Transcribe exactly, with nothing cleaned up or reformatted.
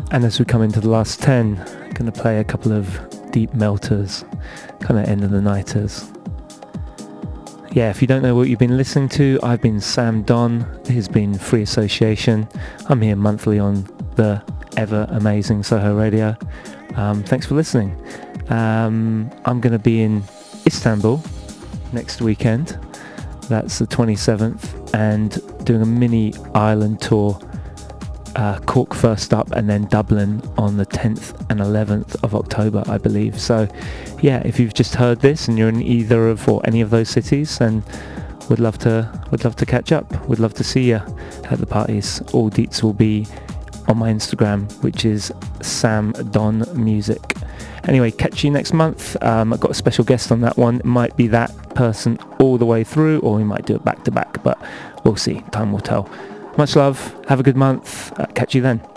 And as we come into the last ten, I'm going to play a couple of deep melters, kind of end of the nighters. Yeah, if you don't know what you've been listening to, I've been Sam Don. He's been Free Association. I'm here monthly on the ever amazing Soho Radio. Um, thanks for listening. Um, I'm going to be in Istanbul next weekend. That's the twenty-seventh, and doing a mini Ireland tour. Uh, Cork first up, and then Dublin on the tenth and eleventh of October, I believe. So yeah, if you've just heard this and you're in either of or any of those cities, then would love to would love to catch up. Would love to see you at the parties. All deets will be on my Instagram, which is Sam Don Music. Anyway, catch you next month. Um, I've got a special guest on that one. It might be that person all the way through, or we might do it back to back, but we'll see. Time will tell. Much love. Have a good month. Uh, catch you then.